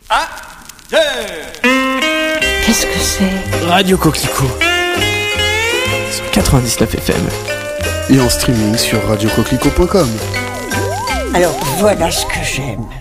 1, 2. Qu'est-ce que c'est ? Radio Coquelicot sur 99 FM et en streaming sur radiocoquelicot.com. Alors voilà ce que j'aime.